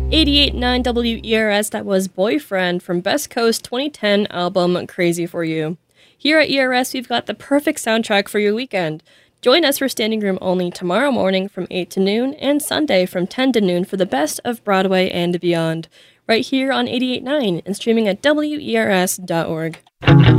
88.9 WERS, that was Boyfriend from Best Coast 2010 album Crazy For You. Here at ERS, we've got the perfect soundtrack for your weekend. Join us for Standing Room Only tomorrow morning from 8 to noon and Sunday from 10 to noon for the best of Broadway and beyond, right here on 88.9 and streaming at WERS.org.